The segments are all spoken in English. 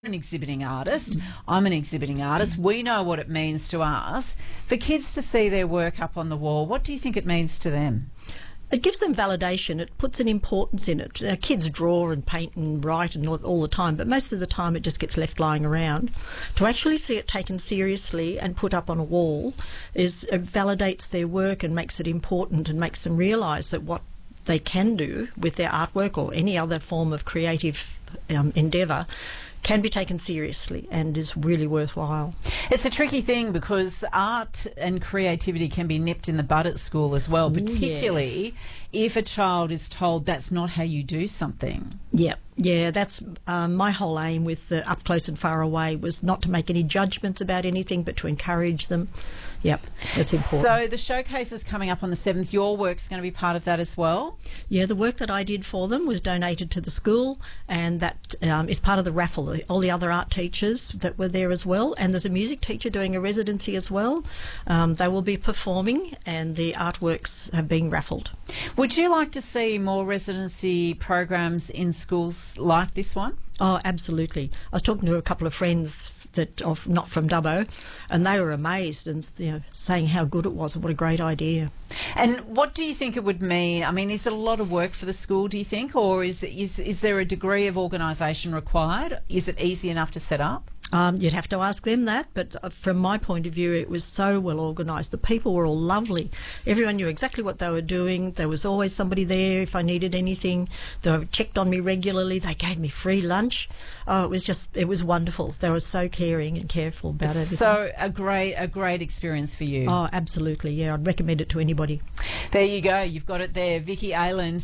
an exhibiting artist. I'm an exhibiting artist. We know what it means to us. For kids to see their work up on the wall, what do you think it means to them? It gives them validation. It puts an importance in it. Kids draw and paint and write and all the time, but most of the time it just gets left lying around. To actually see it taken seriously and put up on a wall it validates their work and makes it important and makes them realise that what they can do with their artwork or any other form of creative endeavour can be taken seriously and is really worthwhile. It's a tricky thing because art and creativity can be nipped in the bud at school as well, particularly if a child is told that's not how you do something. Yeah, that's my whole aim with the Up Close and Far Away was not to make any judgments about anything, but to encourage them. Yep, that's important. So the showcase is coming up on the 7th. Your work's going to be part of that as well? Yeah, the work that I did for them was donated to the school, and that is part of the raffle. All the other art teachers that were there as well, and there's a music teacher doing a residency as well. They will be performing, and the artworks are being raffled. Would you like to see more residency programs in schools like this one? Oh, absolutely. I was talking to a couple of friends that not from Dubbo, and they were amazed and saying how good it was and what a great idea. And what do you think it would mean? I mean, is it a lot of work for the school, do you think, or is there a degree of organisation required? Is it easy enough to set up? You'd have to ask them that, but from my point of view, it was so well organised. The people were all lovely. Everyone knew exactly what they were doing. There was always somebody there if I needed anything. They checked on me regularly. They gave me free lunch. Oh, it was wonderful. They were so caring and careful about everything. So a great experience for you. Oh, absolutely. Yeah, I'd recommend it to anybody. There you go. You've got it there. Vicky Ayland,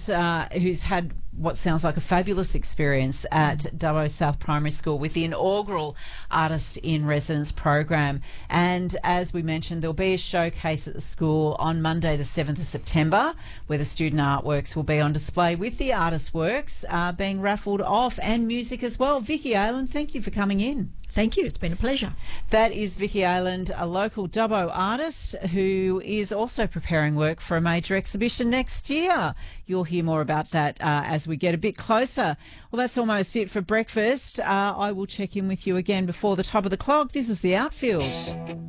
who's had what sounds like a fabulous experience at Dubbo South Primary School with the inaugural Artist in Residence program. And as we mentioned, there'll be a showcase at the school on Monday the 7th of September where the student artworks will be on display with the artist works being raffled off and music as well. Vicky Ayland, thank you for coming in. Thank you. It's been a pleasure. That is Vicky Ayland, a local Dubbo artist who is also preparing work for a major exhibition next year. You'll hear more about that as we get a bit closer. Well, that's almost it for breakfast. I will check in with you again before the top of the clock. This is The Outfield.